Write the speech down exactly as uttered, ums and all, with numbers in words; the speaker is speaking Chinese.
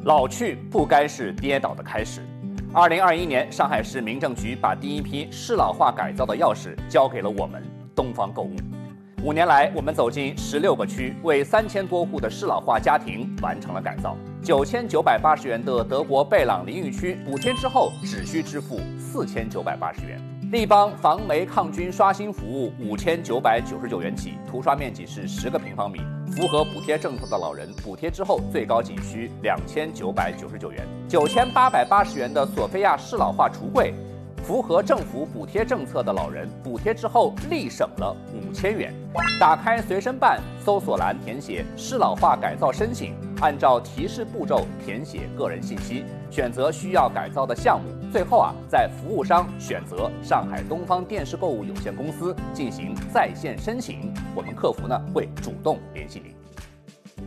老去不该是跌倒的开始。二零二一年，上海市民政局把第一批适老化改造的钥匙交给了我们东方购物。五年来，我们走进十六个区，为三千多户的适老化家庭完成了改造。九千九百八十元的德国贝朗淋浴区，补贴之后只需支付四千九百八十元。立邦防霉抗菌刷新服务五千九百九十九元起，涂刷面积是十个平方米。符合补贴政策的老人，补贴之后最高仅需两千九百九十九元。九千八百八十元的索菲亚适老化橱柜，符合政府补贴政策的老人，补贴之后立省了五千元。打开随身办，搜索栏填写适老化改造申请，按照提示步骤填写个人信息，选择需要改造的项目。最后啊，在服务商选择上海东方电视购物有限公司进行在线申请，我们客服呢会主动联系您。